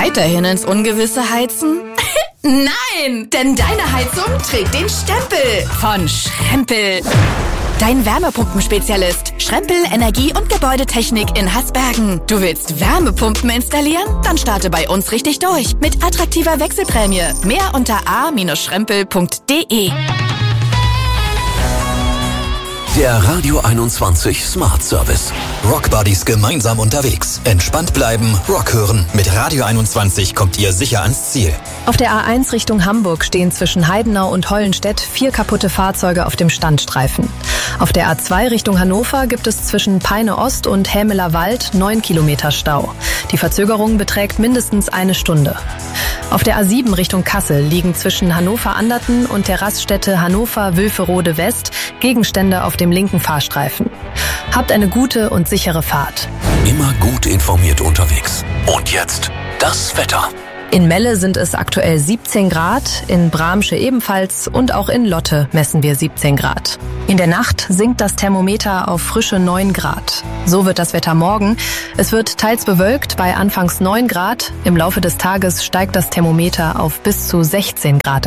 Weiterhin ins Ungewisse heizen? Nein, denn deine Heizung trägt den Stempel von Schrempel. Dein Wärmepumpenspezialist. Schrempel Energie- und Gebäudetechnik in Hasbergen. Du willst Wärmepumpen installieren? Dann starte bei uns richtig durch. Mit attraktiver Wechselprämie. Mehr unter a-schrempel.de. Der Radio 21 Smart Service. Rockbuddies gemeinsam unterwegs. Entspannt bleiben, Rock hören. Mit Radio 21 kommt ihr sicher ans Ziel. Auf der A1 Richtung Hamburg stehen zwischen Heidenau und Hollenstedt 4 kaputte Fahrzeuge auf dem Standstreifen. Auf der A2 Richtung Hannover gibt es zwischen Peine Ost und Hämeler Wald 9 Kilometer Stau. Die Verzögerung beträgt mindestens 1 Stunde. Auf der A7 Richtung Kassel liegen zwischen Hannover-Anderten und der Raststätte Hannover-Wülferode West Gegenstände auf dem linken Fahrstreifen. Habt eine gute und sichere Fahrt. Immer gut informiert unterwegs. Und jetzt das Wetter. In Melle sind es aktuell 17 Grad, in Bramsche ebenfalls und auch in Lotte messen wir 17 Grad. In der Nacht sinkt das Thermometer auf frische 9 Grad. So wird das Wetter morgen. Es wird teils bewölkt bei anfangs 9 Grad. Im Laufe des Tages steigt das Thermometer auf bis zu 16 Grad.